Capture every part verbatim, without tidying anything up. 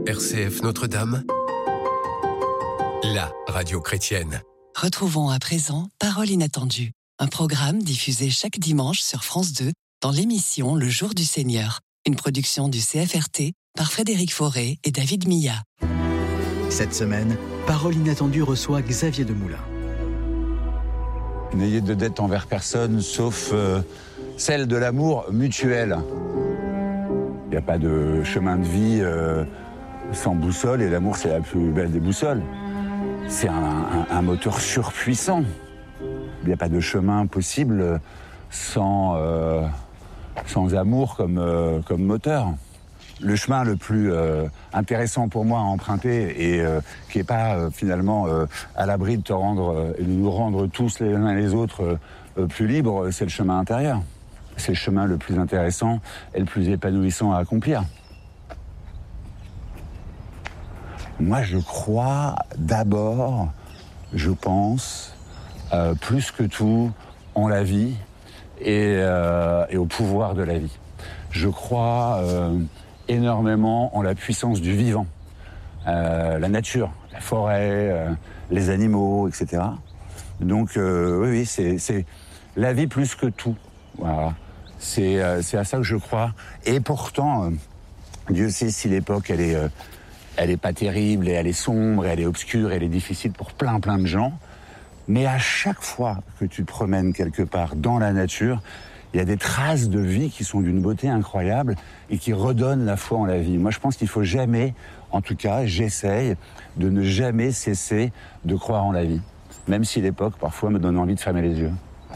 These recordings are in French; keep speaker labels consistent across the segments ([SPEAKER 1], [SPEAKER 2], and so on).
[SPEAKER 1] R C F Notre-Dame, la radio chrétienne.
[SPEAKER 2] Retrouvons à présent Parole inattendue, un programme diffusé chaque dimanche sur France deux dans l'émission Le Jour du Seigneur, une production du C F R T par Frédéric Fauré et David Millat.
[SPEAKER 3] Cette semaine, Parole inattendue reçoit Xavier Demoulin.
[SPEAKER 4] N'ayez de dette envers personne, sauf euh, celle de l'amour mutuel. Il n'y a pas de chemin de vie euh, sans boussole, et l'amour, c'est la plus belle des boussoles. C'est un, un, un moteur surpuissant. Il n'y a pas de chemin possible sans, euh, sans amour comme, euh, comme moteur. Le chemin le plus euh, intéressant pour moi à emprunter et euh, qui n'est pas euh, finalement euh, à l'abri de te rendre euh, et de nous rendre tous les uns et les autres euh, plus libres, c'est le chemin intérieur. C'est le chemin le plus intéressant et le plus épanouissant à accomplir. Moi, je crois d'abord, je pense, euh, plus que tout, en la vie et, euh, et au pouvoir de la vie. Je crois euh, énormément en la puissance du vivant, euh, la nature, la forêt, euh, les animaux, et cetera. Donc, euh, oui, oui, c'est, c'est la vie plus que tout. Voilà. C'est, euh, c'est à ça que je crois. Et pourtant, euh, Dieu sait si l'époque, elle est, euh, elle est pas terrible, et elle est sombre, et elle est obscure, et elle est difficile pour plein, plein de gens. Mais à chaque fois que tu te promènes quelque part dans la nature, il y a des traces de vie qui sont d'une beauté incroyable et qui redonnent la foi en la vie. Moi, je pense qu'il faut jamais, en tout cas, j'essaye de ne jamais cesser de croire en la vie. Même si l'époque, parfois, me donne envie de fermer les yeux.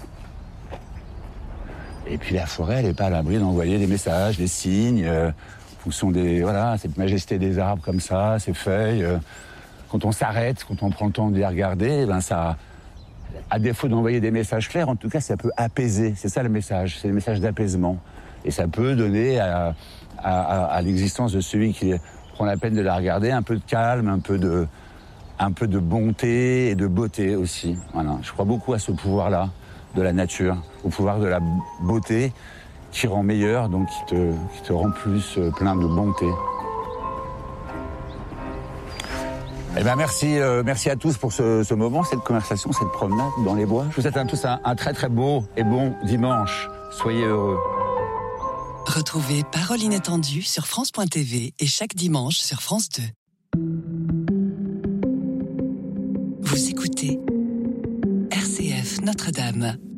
[SPEAKER 4] Et puis la forêt, elle n'est pas à l'abri d'envoyer des messages, des signes, euh, en fonction des, voilà, cette majesté des arbres comme ça, ces feuilles. Euh, quand on s'arrête, quand on prend le temps de les regarder, ben ça, à défaut d'envoyer des messages clairs, en tout cas, ça peut apaiser. C'est ça le message, c'est le message d'apaisement. Et ça peut donner à, à, à, à l'existence de celui qui prend la peine de la regarder un peu de calme, un peu de, un peu de bonté et de beauté aussi. Voilà. Je crois beaucoup à ce pouvoir-là de la nature, au pouvoir de la beauté qui rend meilleur, donc qui te, qui te rend plus plein de bonté. Eh ben merci, euh, merci à tous pour ce, ce moment, cette conversation, cette promenade dans les bois. Je vous souhaite à tous un, un très très beau et bon dimanche. Soyez heureux.
[SPEAKER 2] Retrouvez Parole inattendue sur France point T V et chaque dimanche sur France deux. Vous écoutez R C F Notre-Dame.